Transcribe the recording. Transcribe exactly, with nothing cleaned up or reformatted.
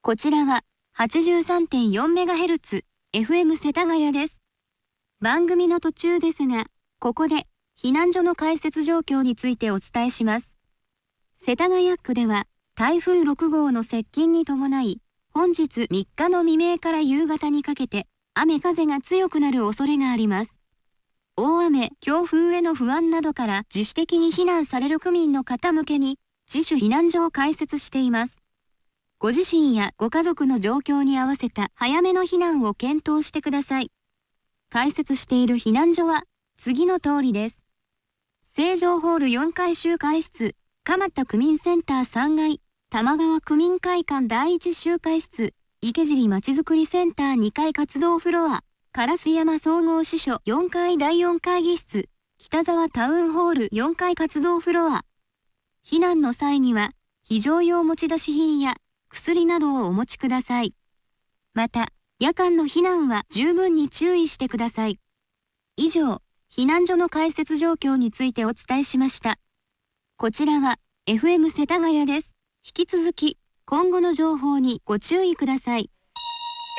こちらは はちじゅうさんてんよんメガヘルツ、エフエム 世田谷です。番組の途中ですが、ここで避難所の開設状況についてお伝えします。世田谷区では台風ろくごうの接近に伴い、本日みっかの未明から夕方にかけて雨風が強くなる恐れがあります。大雨、強風への不安などから自主的に避難される区民の方向けに自主避難所を開設しています。ご自身やご家族の状況に合わせた早めの避難を検討してください。開設している避難所は次の通りです。成城ホールよんかい集会室、蒲田区民センターさんがい、玉川区民会館だいいち集会室、池尻まちづくりセンターにかい活動フロア、烏山総合支所よんかいだいよん会議室、北沢タウンホールよんかい活動フロア。避難の際には、非常用持ち出し品や薬などをお持ちください。また、夜間の避難は十分に注意してください。以上、避難所の開設状況についてお伝えしました。こちらは エフエム 世田谷です。引き続き、今後の情報にご注意ください。